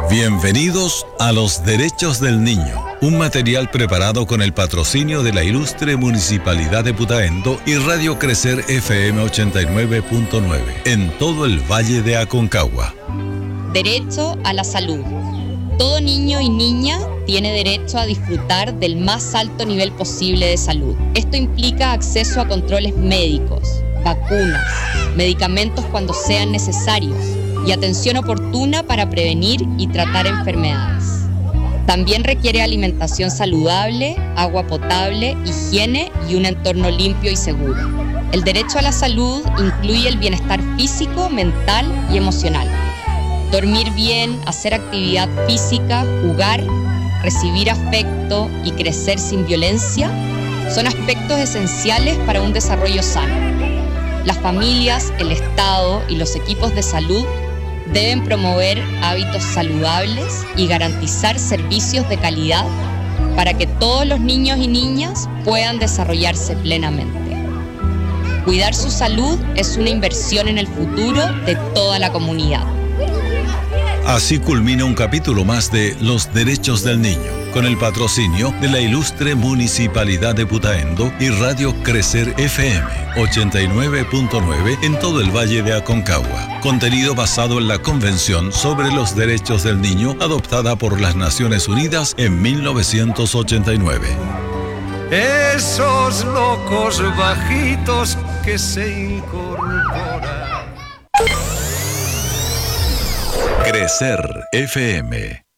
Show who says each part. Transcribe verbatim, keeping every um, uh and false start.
Speaker 1: Bienvenidos a Los Derechos del Niño, un material preparado con el patrocinio de la ilustre Municipalidad de Putaendo y Radio Crecer F M ochenta y nueve punto nueve en todo el Valle de Aconcagua.
Speaker 2: Derecho a la salud. Todo niño y niña tiene derecho a disfrutar del más alto nivel posible de salud. Esto implica acceso a controles médicos, vacunas, medicamentos cuando sean necesarios y atención oportuna para prevenir y tratar enfermedades. También requiere alimentación saludable, agua potable, higiene y un entorno limpio y seguro. El derecho a la salud incluye el bienestar físico, mental y emocional. Dormir bien, hacer actividad física, jugar, recibir afecto y crecer sin violencia son aspectos esenciales para un desarrollo sano. Las familias, el Estado y los equipos de salud deben promover hábitos saludables y garantizar servicios de calidad para que todos los niños y niñas puedan desarrollarse plenamente. Cuidar su salud es una inversión en el futuro de toda la comunidad.
Speaker 1: Así culmina un capítulo más de Los Derechos del Niño, con el patrocinio de la ilustre Municipalidad de Putaendo y Radio Crecer F M ochenta y nueve punto nueve en todo el Valle de Aconcagua. Contenido basado en la Convención sobre los Derechos del Niño adoptada por las Naciones Unidas en mil novecientos ochenta y nueve.
Speaker 3: Esos locos bajitos que se incorporan.
Speaker 1: Crecer F M